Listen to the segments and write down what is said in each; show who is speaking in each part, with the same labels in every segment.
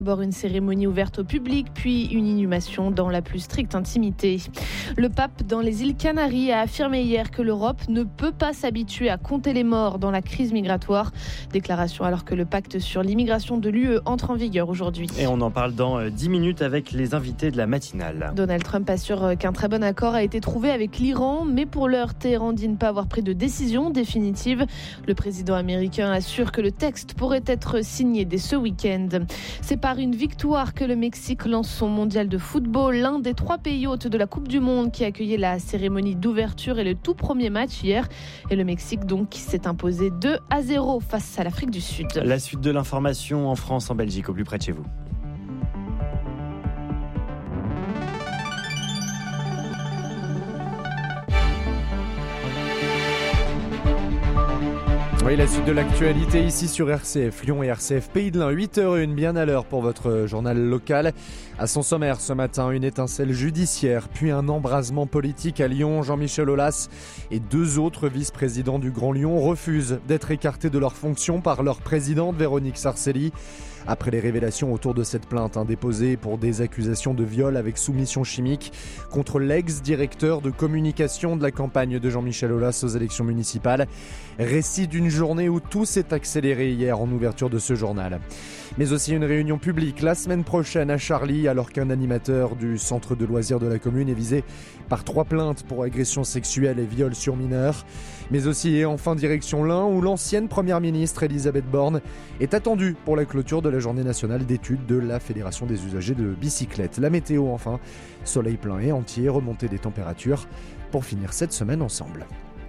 Speaker 1: D'abord une cérémonie ouverte au public, puis une inhumation dans la plus stricte intimité. Le pape dans les îles Canaries a affirmé hier que l'Europe ne peut pas s'habituer à compter les morts dans la crise migratoire. Déclaration alors que le pacte sur l'immigration de l'UE entre en vigueur aujourd'hui.
Speaker 2: Et on en parle dans 10 minutes avec les invités de la matinale.
Speaker 1: Donald Trump assure qu'un très bon accord a été trouvé avec l'Iran, mais pour l'heure, Téhéran dit ne pas avoir pris de décision définitive. Le président américain assure que le texte pourrait être signé dès ce week-end. C'est par une victoire que le Mexique lance son mondial de football, l'un des 3 pays hôtes de la Coupe du Monde qui a accueilli la cérémonie d'ouverture et le tout premier match hier. Et le Mexique donc qui s'est imposé 2-0 face à l'Afrique du Sud.
Speaker 2: La suite de l'information en France, en Belgique, au plus près de chez vous.
Speaker 3: Oui, la suite de l'actualité ici sur RCF Lyon et RCF Pays de l'Ain, 8h01, bien à l'heure pour votre journal local. À son sommaire ce matin, une étincelle judiciaire, puis un embrasement politique à Lyon. Jean-Michel Aulas et 2 autres vice-présidents du Grand Lyon refusent d'être écartés de leurs fonctions par leur présidente Véronique Sarcelli. Après les révélations autour de cette plainte déposée pour des accusations de viol avec soumission chimique contre l'ex-directeur de communication de la campagne de Jean-Michel Aulas aux élections municipales. Récit d'une journée où tout s'est accéléré hier en ouverture de ce journal. Mais aussi une réunion publique la semaine prochaine à Charly, alors qu'un animateur du centre de loisirs de la commune est visé par 3 plaintes pour agression sexuelle et viol sur mineurs. Mais aussi et enfin direction l'Ain, où l'ancienne première ministre Elisabeth Borne est attendue pour la clôture de la journée nationale d'études de la Fédération des usagers de bicyclettes. La météo enfin, soleil plein et entier, remontée des températures pour finir cette semaine ensemble.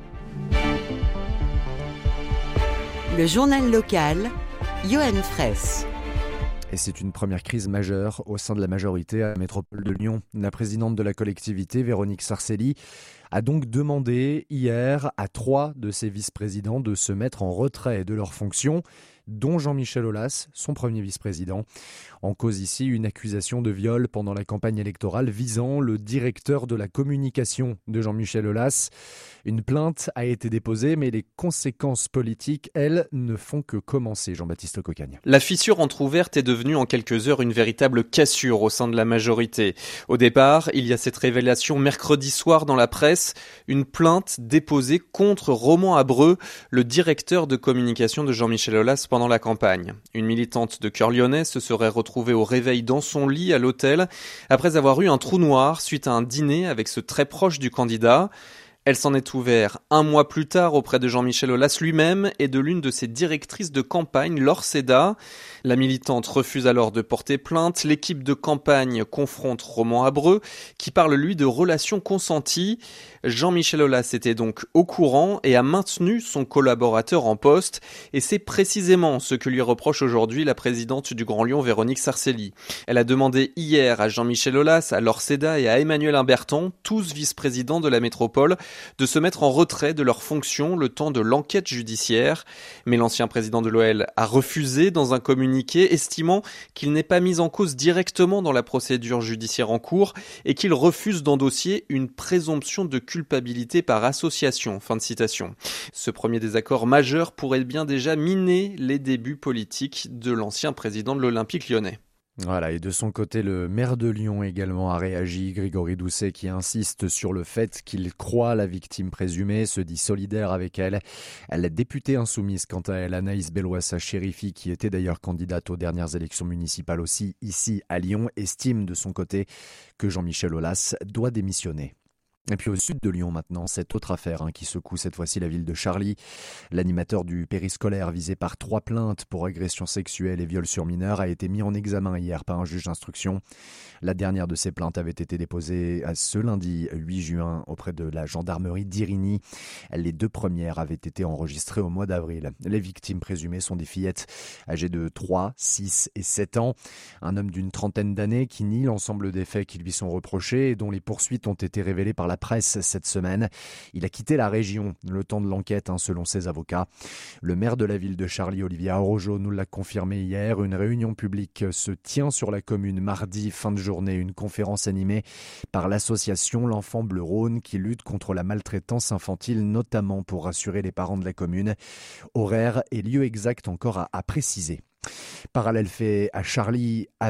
Speaker 4: Le journal local, Johan Fraisse.
Speaker 3: Et c'est une première crise majeure au sein de la majorité à la métropole de Lyon. La présidente de la collectivité, Véronique Sarcelli, a donc demandé hier à 3 de ses vice-présidents de se mettre en retrait de leurs fonctions, dont Jean-Michel Aulas, son premier vice-président. En cause ici, une accusation de viol pendant la campagne électorale visant le directeur de la communication de Jean-Michel Aulas. Une plainte a été déposée, mais les conséquences politiques, elles, ne font que commencer. Jean-Baptiste Cocagne.
Speaker 5: La fissure entrouverte est devenue en quelques heures une véritable cassure au sein de la majorité. Au départ, il y a cette révélation mercredi soir dans la presse, une plainte déposée contre Roman Abreu, le directeur de communication de Jean-Michel Aulas pendant la campagne. Une militante de Cœur Lyonnais se serait retrouvée au réveil dans son lit à l'hôtel après avoir eu un trou noir suite à un dîner avec ce très proche du candidat. Elle s'en est ouverte 1 mois plus tard auprès de Jean-Michel Aulas lui-même et de l'une de ses directrices de campagne, Laure Seda. La militante refuse alors de porter plainte. L'équipe de campagne confronte Roman Abreu, qui parle lui de relations consenties. Jean-Michel Aulas était donc au courant et a maintenu son collaborateur en poste. Et c'est précisément ce que lui reproche aujourd'hui la présidente du Grand Lyon, Véronique Sarcelli. Elle a demandé hier à Jean-Michel Aulas, à Laure Seda et à Emmanuel Imberton, tous vice-présidents de la métropole, de se mettre en retrait de leurs fonctions le temps de l'enquête judiciaire. Mais l'ancien président de l'OL a refusé dans un communiqué, estimant qu'il n'est pas mis en cause directement dans la procédure judiciaire en cours et qu'il refuse d'endosser une présomption de culpabilité par association. Fin de citation. Ce premier désaccord majeur pourrait bien déjà miner les débuts politiques de l'ancien président de l'Olympique lyonnais.
Speaker 3: Voilà, et de son côté, le maire de Lyon également a réagi, Grégory Doucet, qui insiste sur le fait qu'il croit la victime présumée, se dit solidaire avec elle. La députée insoumise, quant à elle, Anaïs Belloissa-Chérifi, qui était d'ailleurs candidate aux dernières élections municipales aussi ici à Lyon, estime de son côté que Jean-Michel Aulas doit démissionner. Et puis au sud de Lyon maintenant, cette autre affaire qui secoue cette fois-ci la ville de Charly. L'animateur du périscolaire visé par 3 plaintes pour agression sexuelle et viol sur mineurs a été mis en examen hier par un juge d'instruction. La dernière de ces plaintes avait été déposée ce lundi 8 juin auprès de la gendarmerie d'Irigny. Les 2 premières avaient été enregistrées au mois d'avril. Les victimes présumées sont des fillettes âgées de 3, 6 et 7 ans. Un homme d'une trentaine d'années qui nie l'ensemble des faits qui lui sont reprochés et dont les poursuites ont été révélées par la presse cette semaine. Il a quitté la région le temps de l'enquête, selon ses avocats. Le maire de la ville de Charly, Olivier Arrojo, nous l'a confirmé hier. Une réunion publique se tient sur la commune mardi, fin de journée. Une conférence animée par l'association L'Enfant Bleu Rhône qui lutte contre la maltraitance infantile, notamment pour rassurer les parents de la commune. Horaire et lieu exact encore à préciser. Parallèle fait à Charly, à